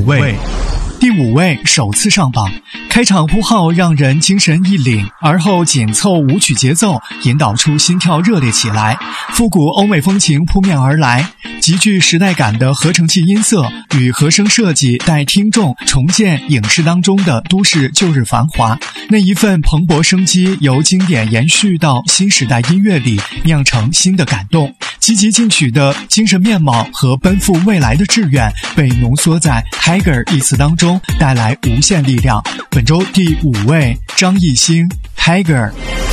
位。第5位首次上榜，开场呼号让人精神一凛，而后紧凑舞曲节奏引导出心跳热烈起来，复古欧美风情扑面而来，极具时代感的合成器音色与和声设计带听众重建影视当中的都市旧日繁华，那一份蓬勃生机由经典延续到新时代音乐里，酿成新的感动，积极进取的精神面貌和奔赴未来的志愿被浓缩在 Tiger 一词当中，带来无限力量。本周第5位，张艺兴 Tiger。